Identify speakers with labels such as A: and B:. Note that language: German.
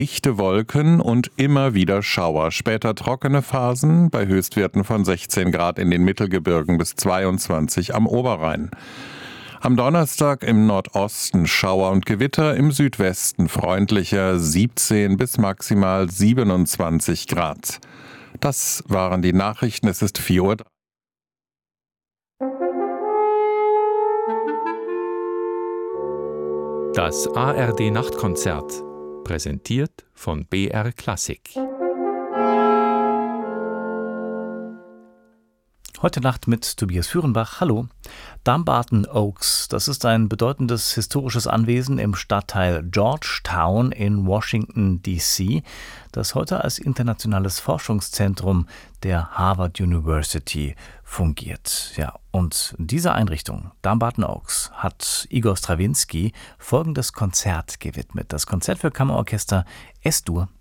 A: Dichte Wolken und immer wieder Schauer. Später trockene Phasen bei Höchstwerten von 16 Grad in den Mittelgebirgen bis 22 am Oberrhein. Am Donnerstag im Nordosten Schauer und Gewitter, im Südwesten freundlicher 17 bis maximal 27 Grad. Das waren die Nachrichten. Es ist 4 Uhr.
B: Das ARD-Nachtkonzert, präsentiert von BR Klassik.
C: Heute Nacht mit Tobias Führenbach. Hallo. Dumbarton Oaks, das ist ein bedeutendes historisches Anwesen im Stadtteil Georgetown in Washington, D.C., das heute als internationales Forschungszentrum der Harvard University fungiert. Ja, und diese Einrichtung, Dumbarton Oaks, hat Igor Strawinski folgendes Konzert gewidmet. Das Konzert für Kammerorchester S-Dur